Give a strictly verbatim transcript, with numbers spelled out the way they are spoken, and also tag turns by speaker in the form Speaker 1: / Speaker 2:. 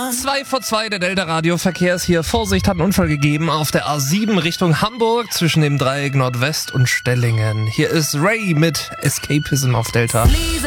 Speaker 1: Zwei vor zwei, der Delta-Radio-Verkehr ist hier. Vorsicht, hat einen Unfall gegeben auf der A sieben Richtung Hamburg zwischen dem Dreieck Nordwest und Stellingen. Hier ist Ray mit Escapism auf Delta.